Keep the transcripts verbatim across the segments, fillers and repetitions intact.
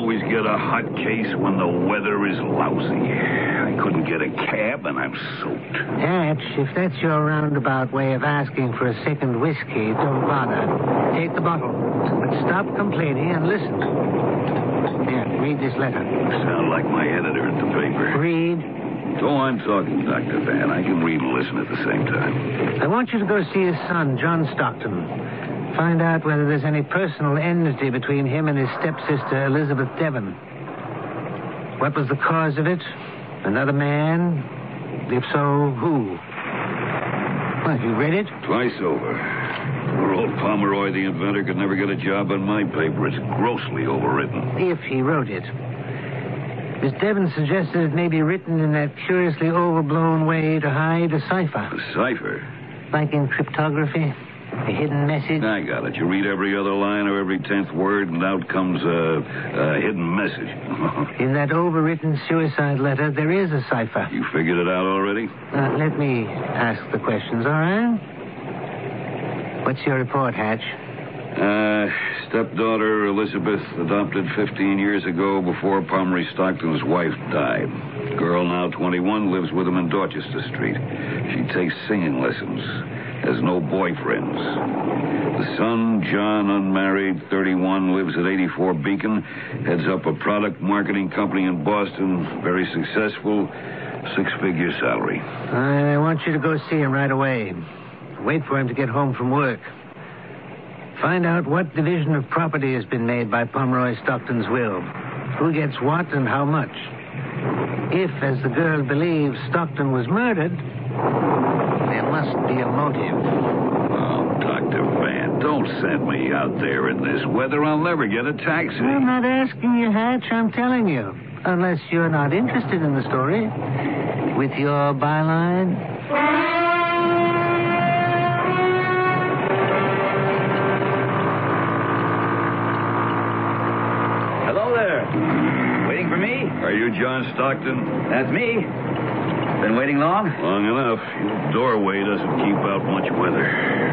always get a hot case when the weather is lousy. I couldn't get a cab, and I'm soaked. Hatch, if that's your roundabout way of asking for a second whiskey, don't bother. Take the bottle. But stop complaining and listen. Here, read this letter. Sound like my editor at the paper. Read. Go on talking, Doctor Van. I can read and listen at the same time. I want you to go see his son, John Stockton. Find out whether there's any personal enmity between him and his stepsister, Elizabeth Devon. What was the cause of it? Another man? If so, who? What, you read it? Twice over. Poor old Pomeroy, the inventor, could never get a job on my paper. It's grossly overwritten. If he wrote it. Miss Devon suggested it may be written in that curiously overblown way to hide a cipher. A cipher? Like in cryptography? A hidden message? I got it. You read every other line or every tenth word, and out comes a, a hidden message. In that overwritten suicide letter, there is a cipher. You figured it out already? Uh, let me ask the questions, all right? What's your report, Hatch? Uh, stepdaughter Elizabeth, adopted fifteen years ago before Pomeroy Stockton's wife died. Girl, now twenty-one, lives with him in Dorchester Street. She takes singing lessons. Has no boyfriends. The son, John, unmarried, thirty-one, lives at eighty-four Beacon, heads up a product marketing company in Boston, very successful, six-figure salary. I want you to go see him right away. Wait for him to get home from work. Find out what division of property has been made by Pomeroy Stockton's will. Who gets what and how much. If, as the girl believes, Stockton was murdered, there must be a motive. Oh, Doctor Van, don't send me out there in this weather. I'll never get a taxi. I'm not asking you, Hatch. I'm telling you. Unless you're not interested in the story. With your byline... Waiting for me? Are you John Stockton? That's me. Been waiting long? Long enough. Your doorway doesn't keep out much weather.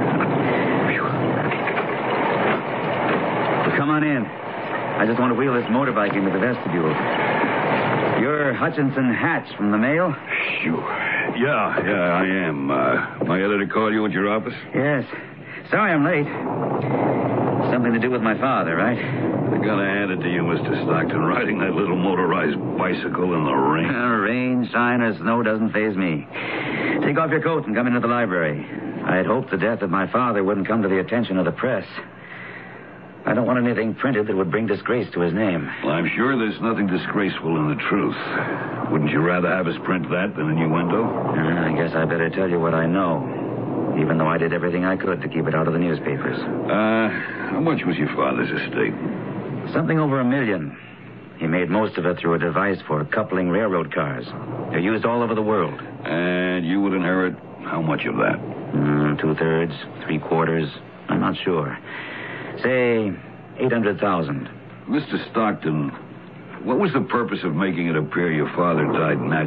Well, come on in. I just want to wheel this motorbike into the vestibule. You're Hutchinson Hatch from the Mail? Sure. Yeah, yeah, I am. Uh, my editor called you at your office? Yes. Sorry I'm late. Something to do with my father, right? I gotta hand it to you, Mister Stockton, riding that little motorized bicycle in the rain. Uh, rain, shine, or snow doesn't faze me. Take off your coat and come into the library. I had hoped the death of my father wouldn't come to the attention of the press. I don't want anything printed that would bring disgrace to his name. Well, I'm sure there's nothing disgraceful in the truth. Wouldn't you rather have us print that than innuendo? Uh, I guess I better tell you what I know, even though I did everything I could to keep it out of the newspapers. Uh, how much was your father's estate? Something over a million. He made most of it through a device for coupling railroad cars. They're used all over the world. And you would inherit how much of that? Mm, two-thirds, three-quarters. I'm not sure. Say, eight hundred thousand. Mister Stockton, what was the purpose of making it appear your father died naturally?